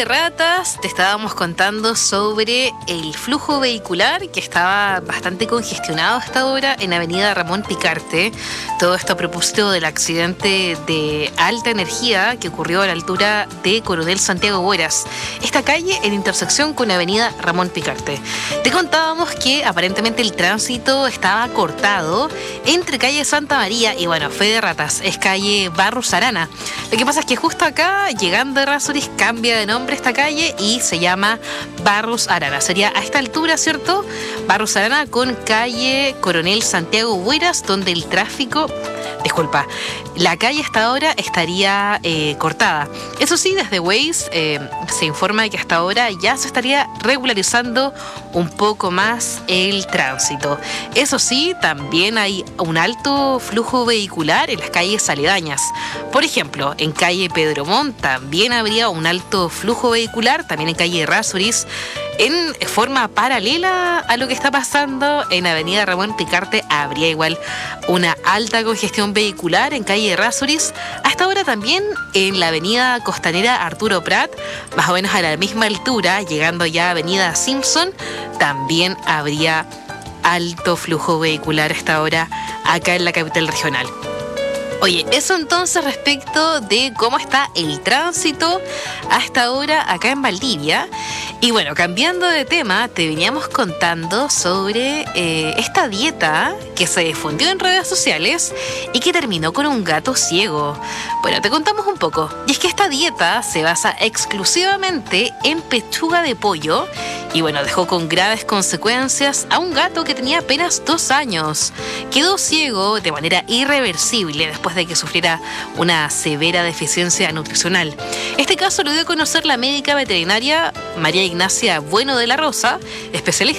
de Ratas te estábamos contando sobre el flujo vehicular que estaba bastante congestionado hasta ahora en Avenida Ramón Picarte. Todo esto a propósito del accidente de alta energía que ocurrió a la altura de Coronel Santiago Bueras. Esta calle en intersección con Avenida Ramón Picarte. Te contábamos que aparentemente el tránsito estaba cortado entre calle Santa María y bueno, Fe de Ratas, es calle Barros Arana. Lo que pasa es que justo acá, llegando a Errázuriz, cambia de nombre esta calle y se llama Barros Arana. Sería a esta altura, ¿cierto? Barros Arana con calle Coronel Santiago Bueras, donde el tráfico... Disculpa, la calle hasta ahora estaría cortada. Eso sí, desde Waze se informa de que hasta ahora ya se estaría regularizando un poco más el tránsito. Eso sí, también hay un alto flujo vehicular en las calles aledañas. Por ejemplo, en calle Pedro Montt también habría un alto flujo vehicular, también en calle Errázuriz, en forma paralela a lo que está pasando en Avenida Ramón Picarte habría igual una alta congestión vehicular en calle Errázuriz. Hasta ahora también en la avenida costanera Arturo Prat, más o menos a la misma altura, llegando ya a avenida Simpson, también habría alto flujo vehicular hasta ahora acá en la capital regional. Oye, eso entonces respecto de cómo está el tránsito hasta ahora acá en Valdivia. Y bueno, cambiando de tema, te veníamos contando sobre esta dieta que se difundió en redes sociales y que terminó con un gato ciego. Bueno, te contamos un poco. Y es que esta dieta se basa exclusivamente en pechuga de pollo y bueno, dejó con graves consecuencias a un gato que tenía apenas 2 años. Quedó ciego de manera irreversible después de que sufriera una severa deficiencia nutricional. Este caso lo dio a conocer la médica veterinaria María Ignacia Bueno de la Rosa, especialista